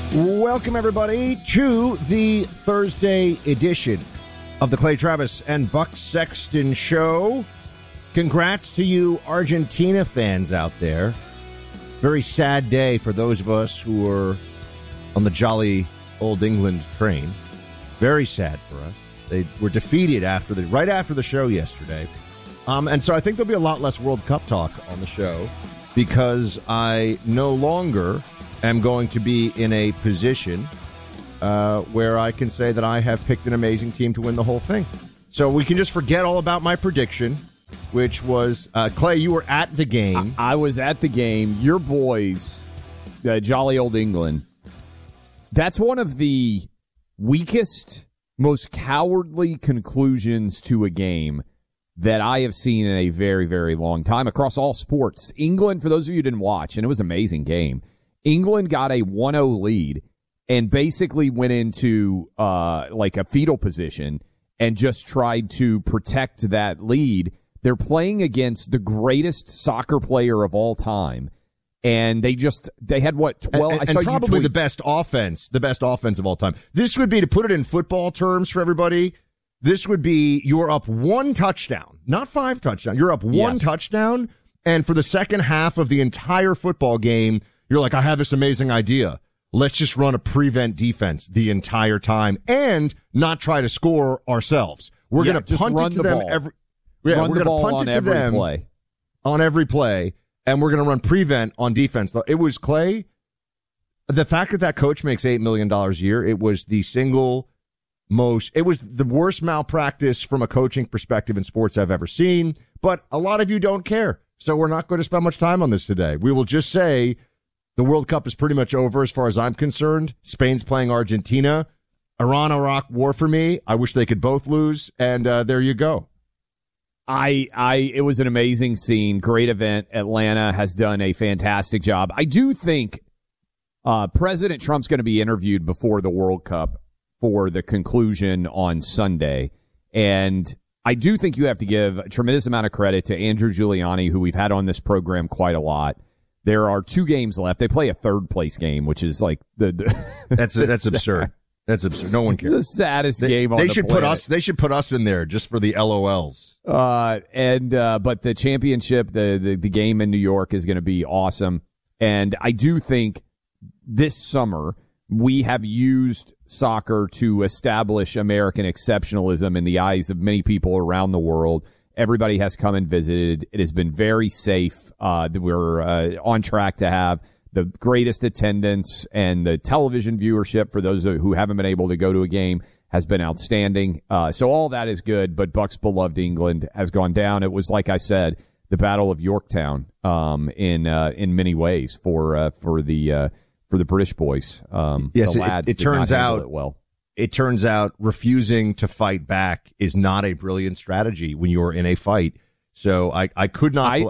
Welcome, everybody, to the Thursday edition of the Clay Travis and Buck Sexton Show. Congrats to you Argentina fans out there. Very sad day for those of us who were on the jolly old England train. Very sad for us. They were defeated right after the show yesterday. And so I think there'll be a lot less World Cup talk on the show because I no longer am going to be in a position where I can say that I have picked an amazing team to win the whole thing. So we can just forget all about my prediction, which was, Clay, you were at the game. I was at the game. Your boys, jolly old England, that's one of the weakest, most cowardly conclusions to a game that I have seen in a very, very long time across all sports. England, for those of you who didn't watch, and it was an amazing game, England got a 1-0 lead and basically went into like a fetal position and just tried to protect that lead. They're playing against the greatest soccer player of all time. And they had what, 12? And probably the best offense of all time. This would be, to put it in football terms for everybody, this would be you're up 1 touchdown, not 5 touchdowns. You're up 1 touchdown. And for the second half of the entire football game, you're like, I have this amazing idea. Let's just run a prevent defense the entire time and not try to score ourselves. We're going to punt it to them every play. On every play, and we're going to run prevent on defense. It was, Clay, the fact that coach makes $8 million a year, it was the worst malpractice from a coaching perspective in sports I've ever seen. But a lot of you don't care, so we're not going to spend much time on this today. We will just say the World Cup is pretty much over as far as I'm concerned. Spain's playing Argentina. Iran-Iraq war for me. I wish they could both lose, and there you go. It was an amazing scene. Great event. Atlanta has done a fantastic job. I do think President Trump's going to be interviewed before the World Cup for the conclusion on Sunday. And I do think you have to give a tremendous amount of credit to Andrew Giuliani, who we've had on this program quite a lot. There are 2 games left. They play a third-place game, which is like that's absurd. That's absurd. No one cares. It's the saddest game on the planet. They should put us in there just for the LOLs. But the championship, the game in New York is going to be awesome. And I do think this summer we have used soccer to establish American exceptionalism in the eyes of many people around the world. Everybody has come and visited. It has been very safe. We're on track to have the greatest attendance, and the television viewership for those who haven't been able to go to a game has been outstanding. So all that is good, but Buck's beloved England has gone down. It was, like I said, the Battle of Yorktown in many ways for the British boys. Yes, the lads it turns out it well. It turns out refusing to fight back is not a brilliant strategy when you're in a fight. So I could not.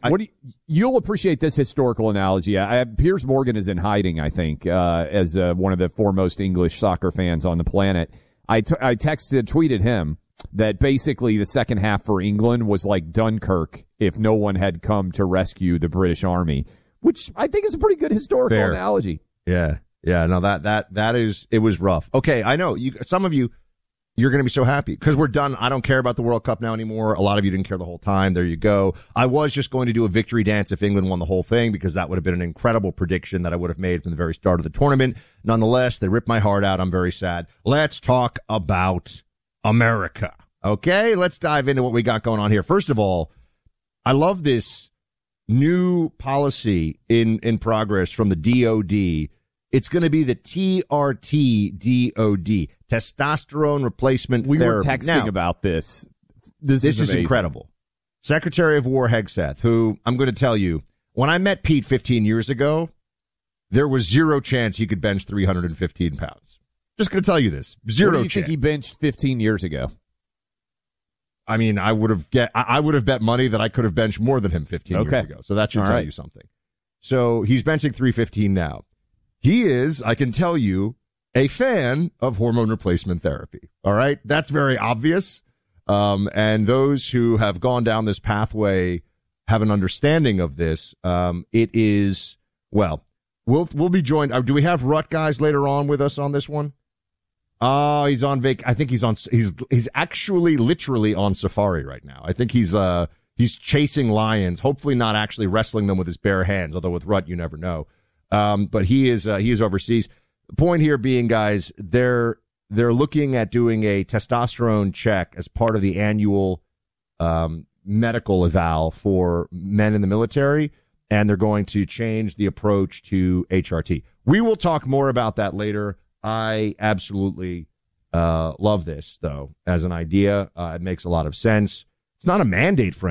You'll appreciate this historical analogy. Piers Morgan is in hiding, I think, as one of the foremost English soccer fans on the planet. I tweeted him that basically the second half for England was like Dunkirk if no one had come to rescue the British Army, which I think is a pretty good historical analogy. Yeah. No, that is, it was rough. Okay, I know some of you. You're going to be so happy because we're done. I don't care about the World Cup now anymore. A lot of you didn't care the whole time. There you go. I was just going to do a victory dance if England won the whole thing because that would have been an incredible prediction that I would have made from the very start of the tournament. Nonetheless, they ripped my heart out. I'm very sad. Let's talk about America. Okay, let's dive into what we got going on here. First of all, I love this new policy in progress from the DOD. It's going to be the TRT DOD, testosterone replacement therapy. We were texting about this. This is incredible. Secretary of War Hegseth, who I'm going to tell you, when I met Pete 15 years ago, there was zero chance he could bench 315 pounds. Just going to tell you this. Zero chance. What do you think he benched 15 years ago? I mean, I would have bet money that I could have benched more than him 15 years ago. So that should tell you something. So he's benching 315 now. He is, I can tell you, a fan of hormone replacement therapy. All right? That's very obvious. And those who have gone down this pathway have an understanding of this. It is, well, We'll be joined. Do we have Rut guys later on with us on this one? Oh, he's on I think he's actually literally on safari right now. I think he's chasing lions, hopefully not actually wrestling them with his bare hands, although with Rut you never know. But he is overseas. The point here being, guys, they're looking at doing a testosterone check as part of the annual medical eval for men in the military, and they're going to change the approach to HRT. We will talk more about that later. I absolutely love this, though, as an idea. It makes a lot of sense. It's not a mandate for